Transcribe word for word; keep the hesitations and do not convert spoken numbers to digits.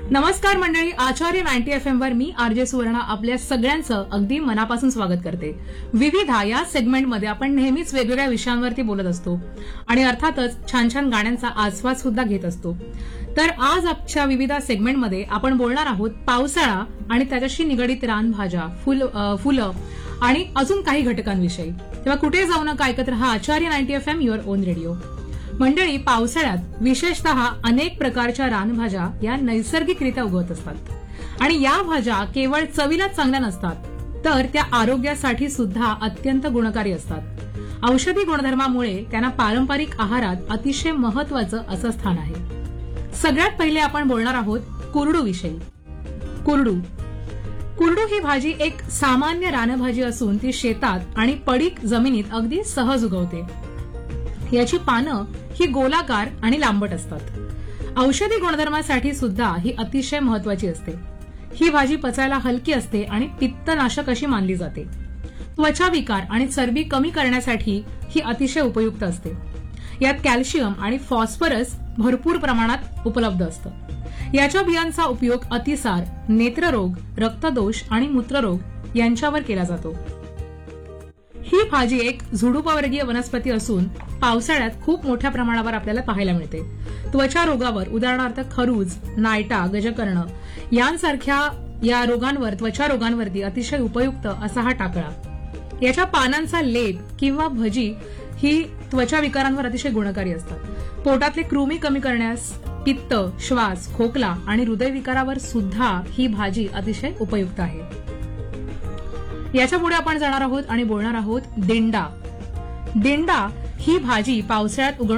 नमस्कार मंडळी, आचार्य ninety F M वर मी आरजे सुवर्णा आपल्या सगळ्यांचं अगदी मनापासून स्वागत करते. विविधा या सेगमेंटमध्ये आपण नेहमीच वेगवेगळ्या विषयांवरती बोलत असतो आणि अर्थातच छान छान गाण्यांचा आस्वाद सुद्धा घेत असतो. तर आज आजच्या विविधा सेगमेंटमध्ये आपण बोलणार आहोत पावसाळा आणि त्याच्याशी निगडित रानभाज्या, फुल फुलं आणि अजून काही घटकांविषयी. तेव्हा कुठे जाऊ नका, ऐकत रहा आचार्य ninety F am your on radio. मंडळी, पावसाळ्यात विशेषतः अनेक प्रकारच्या रानभाज्या या नैसर्गिकरित्या उगवत असतात आणि या भाज्या केवळ चवीला चांगल्या नसतात, तर त्या आरोग्यासाठी सुद्धा अत्यंत गुणकारी असतात. औषधी गुणधर्मामुळे त्यांना पारंपरिक आहारात अतिशय महत्वाचं असं स्थान आहे. सगळ्यात पहिले आपण बोलणार आहोत कुरडू विषयी. कुरडू कुरडू ही भाजी एक सामान्य रानभाजी असून ती शेतात आणि पडीक जमिनीत अगदी सहज उगवते. याची पानं ही गोलाकार आणि लांबट असतात. औषधी गुणधर्मासाठी सुद्धा ही अतिशय महत्वाची असते. ही भाजी पचायला हलकी असते आणि पित्तनाशक अशी मानली जाते. त्वचा विकार आणि चरबी कमी करण्यासाठी ही अतिशय उपयुक्त असते. यात कॅल्शियम आणि फॉस्फरस भरपूर प्रमाणात उपलब्ध असतं. याच्या बियांचा उपयोग अतिसार, नेत्ररोग, रक्तदोष आणि मूत्ररोग यांच्यावर केला जातो. ही भाजी एक झुडुपवर्गीय वनस्पती असून पावसाळ्यात खूप मोठ्या प्रमाणावर आपल्याला पाहायला मिळते. त्वचा रोगावर, उदाहरणार्थ खरूज, नायटा, गजकर्ण यांसारख्या या रोगांवर, त्वचा रोगांवरती अतिशय उपयुक्त असा हा टाकळा. याच्या पानांचा लेप किंवा भजी ही त्वचा विकारांवर अतिशय गुणकारी असतात. पोटातले कृमी कमी करण्यास, पित्त, श्वास, खोकला आणि हृदयविकारावर सुद्धा ही भाजी अतिशय उपयुक्त आहे. याच्या पुढे आपण जाणार आहोत आणि बोलणार आहोत दिंडा. दिंडा ही भाजी पावसाळ्यात उगवणारी